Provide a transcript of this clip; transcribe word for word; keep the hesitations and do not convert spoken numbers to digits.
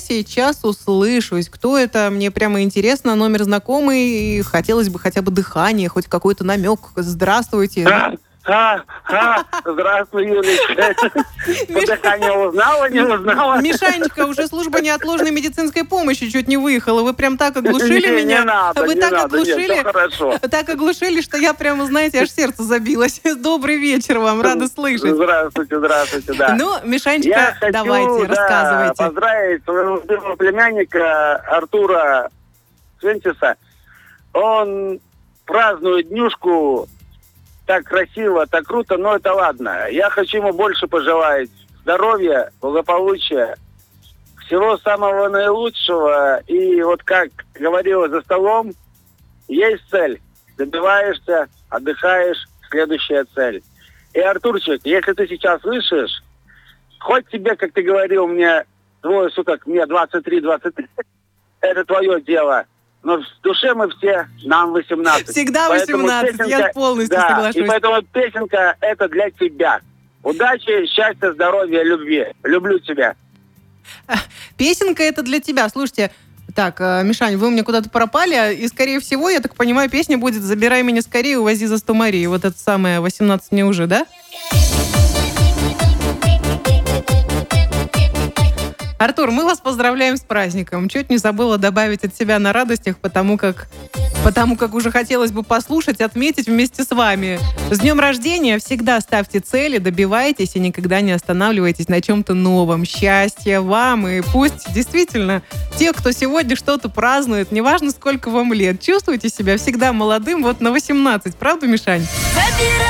сейчас услышусь. Кто это? Мне прямо интересно. Номер знакомый. И хотелось бы хотя бы дыхание, хоть какой-то намек. Здравствуйте. А, а, а, здравствуй, Юлечка. По дыханию узнала, не узнала? Мишанечка, уже служба неотложной медицинской помощи чуть не выехала. Вы прям так оглушили Не, меня. не надо, Вы не так надо, оглушили. нет, всё хорошо. Так оглушили, что я прямо, знаете, аж сердце забилось. Добрый вечер вам, рада слышать. Здравствуйте, здравствуйте, да. Ну, Мишанечка, Я хочу, давайте, да, рассказывайте. поздравить своего любимого племянника Артура Свентиса. Он празднует днюшку так красиво, так круто, но это ладно. Я хочу ему больше пожелать здоровья, благополучия, всего самого наилучшего. И вот как говорила за столом, есть цель. Добиваешься, отдыхаешь, следующая цель. И, Артурчик, если ты сейчас слышишь, хоть тебе, как ты говорил, мне двое суток, мне двадцать три двадцать три, это твое дело. Но в душе мы все, нам восемнадцать. Всегда Поэтому восемнадцать, песенка, я полностью да, соглашусь. И поэтому песенка это для тебя. Удачи, счастья, здоровья, любви. Люблю тебя. Песенка это для тебя. Слушайте, так, Мишань, вы у меня куда-то пропали, и, скорее всего, я так понимаю, песня будет «Забирай меня скорее, увози за сто морей». Вот это самое «восемнадцать мне уже», да? Артур, мы вас поздравляем с праздником. Чуть не забыла добавить от себя на радостях, потому как, потому как уже хотелось бы послушать, отметить вместе с вами. С днем рождения! Всегда ставьте цели, добивайтесь и никогда не останавливайтесь на чем-то новом. Счастья вам! И пусть действительно те, кто сегодня что-то празднует, неважно сколько вам лет, чувствуйте себя всегда молодым вот на восемнадцать. Правда, Мишань?